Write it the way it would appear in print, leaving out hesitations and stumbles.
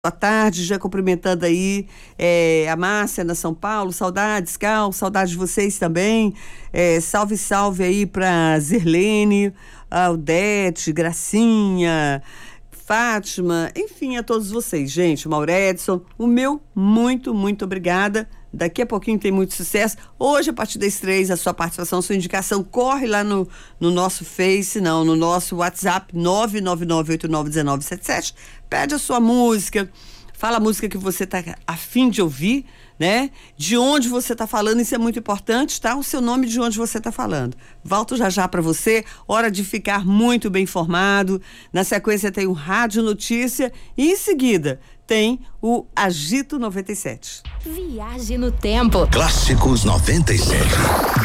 Boa tarde, já cumprimentando aí a Márcia na São Paulo, saudades, Cal, saudades de vocês também, salve, salve aí pra Zirlene, Aldete, Gracinha, Fátima, enfim, a todos vocês, gente, Mauredson, o meu muito, muito obrigada. Daqui a pouquinho tem muito sucesso. Hoje, a partir das 3, a sua participação, sua indicação, corre lá no nosso Face, no nosso WhatsApp, 999891977. Pede a sua música, fala a música que você tá a fim de ouvir, né? De onde você tá falando, isso é muito importante, tá? O seu nome de onde você tá falando. Volto já para você, hora de ficar muito bem informado. Na sequência tem o Rádio Notícia e em seguida tem o Agito 97. Viaje no tempo. Clássicos 97.